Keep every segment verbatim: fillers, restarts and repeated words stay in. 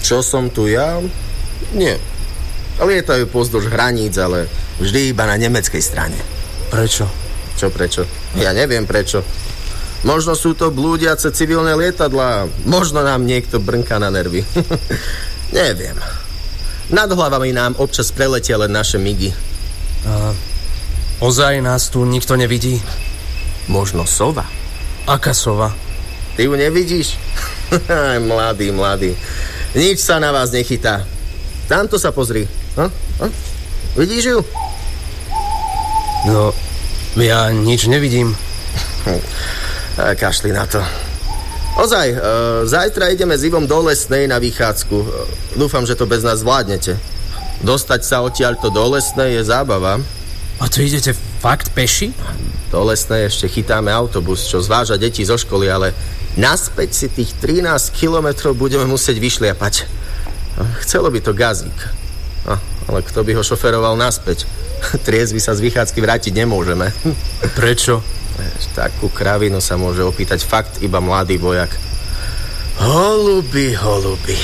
Čo som tu ja? Nie. Lietajú pozdĺž hraníc, ale vždy iba na nemeckej strane. Prečo? Čo prečo? Ja neviem prečo. Možno sú to blúdiace civilné lietadlá. Možno nám niekto brnká na nervy. Neviem. Nad hlavami nám občas preletia len naše migy. A ozaj nás tu nikto nevidí? Možno sova. Aká sova? Ty ju nevidíš? Mladý, mladý. Nič sa na vás nechytá. Tamto sa pozri. Ha? Ha? Vidíš ju? No, ja nič nevidím. Kašli na to. Ozaj, e, zajtra ideme s Ivom do Lesnej na vychádzku. E, dúfam, že to bez nás zvládnete. Dostať sa odtiaľto do Lesnej je zábava. A to idete fakt peši? Do Lesnej ešte chytáme autobus, čo zváža deti zo školy, ale naspäť si tých trinásť kilometrov budeme musieť vyšliapať. E, chcelo by to gazík. E, ale kto by ho šoferoval naspäť? Triezvy sa z vychádzky vrátiť nemôžeme. Prečo? Takú kravinu sa môže opýtať fakt iba mladý vojak. Holuby, holuby.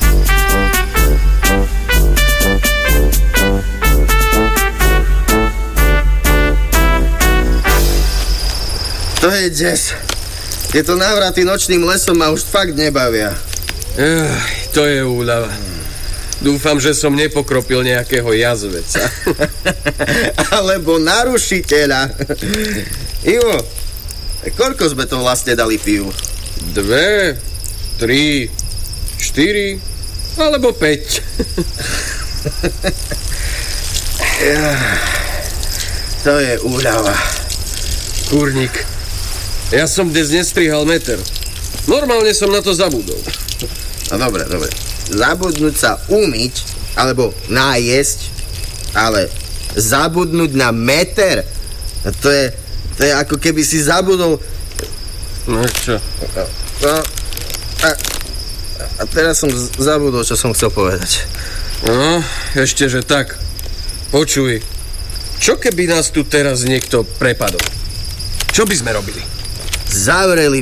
To je des. Tieto návraty nočným lesom ma už fakt nebavia. Ech, to je úľava. Dúfam, že som nepokropil nejakého jazveca. Alebo narušiteľa. Ivo, koľko sme to vlastne dali pivu? Dve, tri, štyri, alebo päť. To je úľava. Kurník, ja som dnes nestrihal meter. Normálne som na to zabudol. No dobre, dobre. Zabudnúť sa umyť, alebo nájesť, ale zabudnúť na meter, to je, to je ako keby si zabudol. No čo? No, a, a teraz som zabudol, čo som chcel povedať. No, ešte, že tak. Počuj, čo keby nás tu teraz niekto prepadol? Čo by sme robili? Zavreli